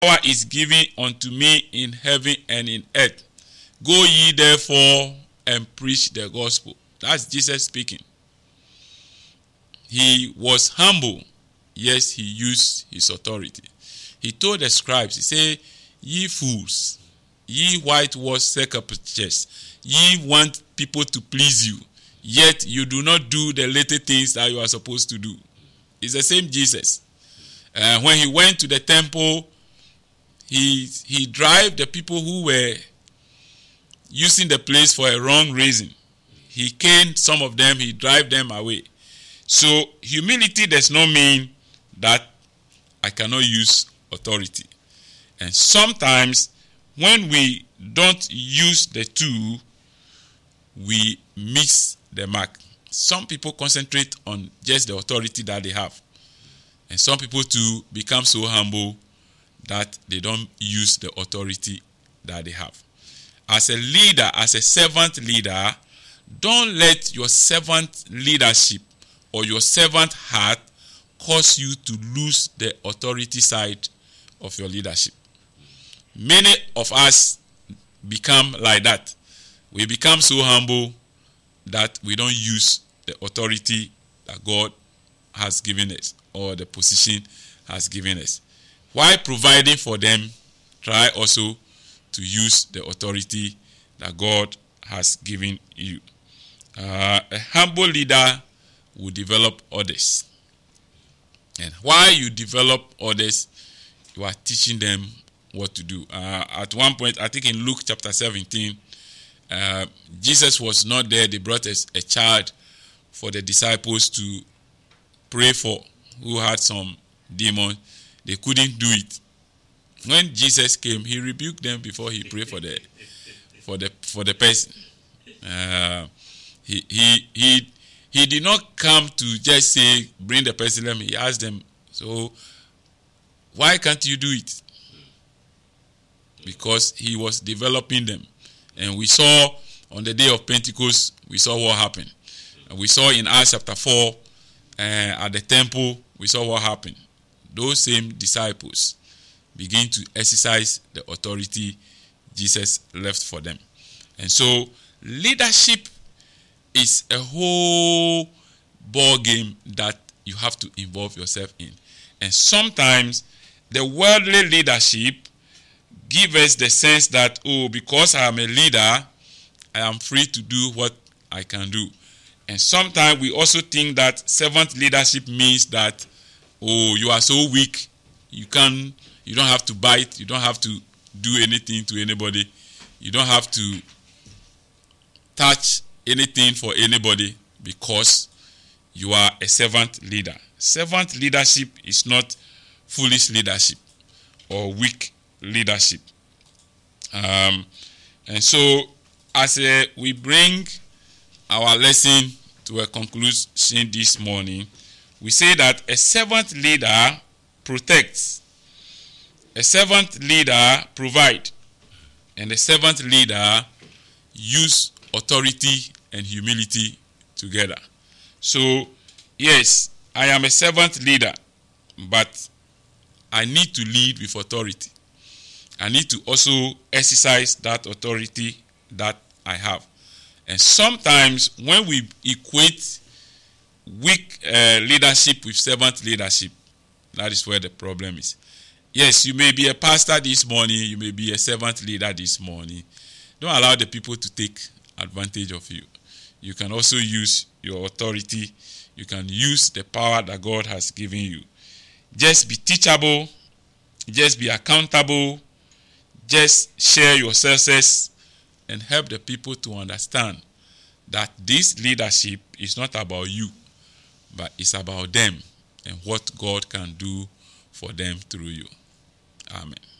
power is given unto me in heaven and in earth. Go ye therefore and preach the gospel. That's Jesus speaking. He was humble. Yes, he used his authority. He told the scribes, he said, ye fools, ye whitewashed sepulchres, ye want people to please you, yet you do not do the little things that you are supposed to do. It's the same Jesus. When he went to the temple, he drove the people who were using the place for a wrong reason. He caned some of them, he drove them away. So humility does not mean that I cannot use authority. And sometimes when we don't use the two, we miss the mark. Some people concentrate on just the authority that they have. And some people too become so humble that they don't use the authority that they have. As a leader, as a servant leader, don't let your servant leadership or your servant heart cause you to lose the authority side of your leadership. Many of us become like that. We become so humble that we don't use the authority that God has given us or the position has given us. While providing for them, try also to use the authority that God has given you. A humble leader will develop others. And while you develop others, you are teaching them what to do. At one point, I think in Luke chapter 17, Jesus was not there. They brought a child for the disciples to pray for who had some demons. They couldn't do it. When Jesus came, he rebuked them before he prayed for the person. He did not come to just say, bring the person, let me. He asked them, so why can't you do it? Because he was developing them. And we saw on the day of Pentecost, we saw what happened. And we saw in Acts chapter 4, at the temple, we saw what happened. Those same disciples begin to exercise the authority Jesus left for them. And so leadership is a whole ball game that you have to involve yourself in. And sometimes the worldly leadership gives us the sense that, because I am a leader, I am free to do what I can do. And sometimes we also think that servant leadership means that, you are so weak, you don't have to bite, you don't have to do anything to anybody, you don't have to touch anything for anybody because you are a servant leader. Servant leadership is not foolish leadership or weak leadership. And so as we bring our lesson to a conclusion this morning, we say that a servant leader protects, a servant leader provides, and a servant leader use authority and humility together. So, yes, I am a servant leader, but I need to lead with authority. I need to also exercise that authority that I have. And sometimes when we equate weak leadership with servant leadership, that is where the problem is. Yes, you may be a pastor this morning, you may be a servant leader this morning. Don't allow the people to take advantage of you. You can also use your authority. You can use the power that God has given you. Just be teachable. Just be accountable. Just share your success and help the people to understand that this leadership is not about you, but it's about them and what God can do for them through you. Amen.